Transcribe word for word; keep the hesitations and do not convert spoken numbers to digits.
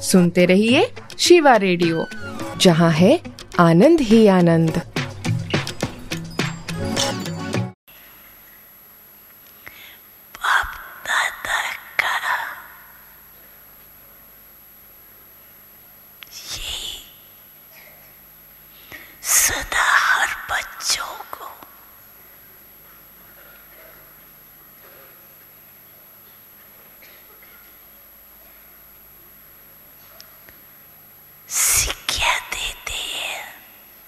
सुनते रहिए शिवा रेडियो, जहाँ है आनंद ही आनंद।